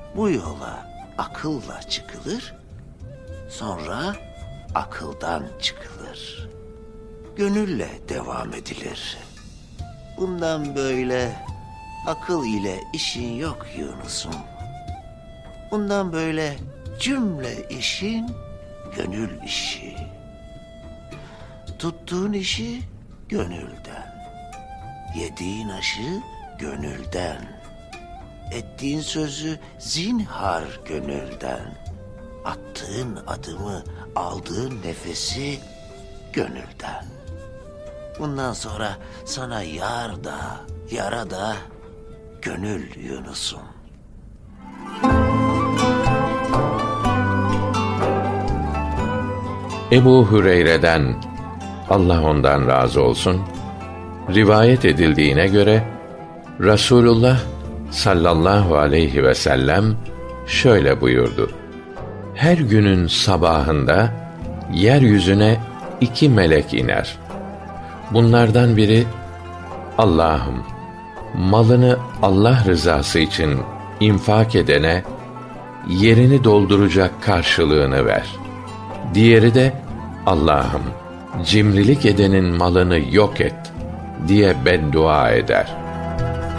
Bu yola akılla çıkılır, sonra akıldan çıkılır. Gönülle devam edilir. Bundan böyle akıl ile işin yok Yunus'um. Bundan böyle cümle işin gönül işi. Tuttuğun işi gönülden, yediğin aşı gönülden, ettiğin sözü zinhar gönülden, attığın adımı, aldığın nefesi gönülden. Bundan sonra sana yar da, yara da gönül Yunus'um. Ebu Hüreyre'den, Allah ondan razı olsun, rivayet edildiğine göre Resulullah sallallahu aleyhi ve sellem şöyle buyurdu: her günün sabahında yeryüzüne 2 melek iner. Bunlardan biri, Allah'ım, malını Allah rızası için infak edene yerini dolduracak karşılığını ver. Diğeri de, Allah'ım, cimrilik edenin malını yok et diye beddua eder.